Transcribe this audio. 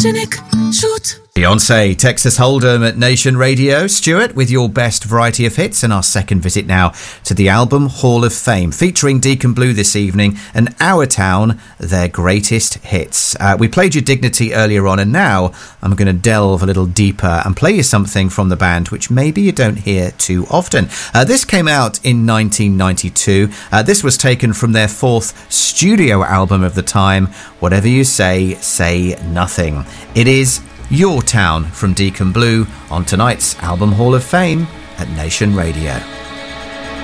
Photogenic, shoot. Beyonce, Texas Hold'em at Nation Radio. Stuart with your best variety of hits, and our second visit now to the Album Hall of Fame, featuring Deacon Blue this evening and Our Town, their greatest hits. We played you Dignity earlier on, and now I'm going to delve a little deeper and play you something from the band which maybe you don't hear too often. This came out in 1992. This was taken from their fourth studio album of the time, Whatever You Say, Say Nothing. It is Your Town from Deacon Blue on tonight's Album Hall of Fame at Nation Radio.